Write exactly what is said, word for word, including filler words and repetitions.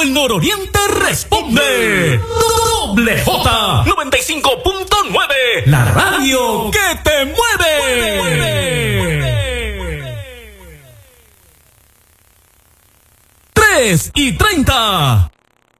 El nororiente responde. Doble J noventa y cinco punto nueve. La radio que te mueve. mueve. tres y treinta.